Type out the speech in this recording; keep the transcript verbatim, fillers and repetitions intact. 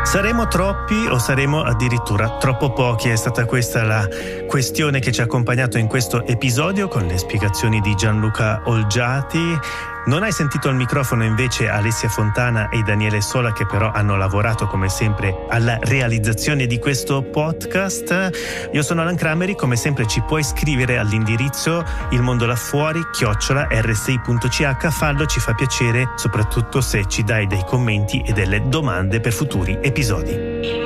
Saremo troppi o saremo addirittura troppo pochi? È stata questa la questione che ci ha accompagnato in questo episodio con le spiegazioni di Gianluca Olgiati. Non hai sentito al microfono invece Alessia Fontana e Daniele Sola, che però hanno lavorato come sempre alla realizzazione di questo podcast. Io sono Alan Crameri, come sempre ci puoi scrivere all'indirizzo il mondo là fuori chiocciola r s i punto c h. Fallo, ci fa piacere, soprattutto se ci dai dei commenti e delle domande per futuri episodi.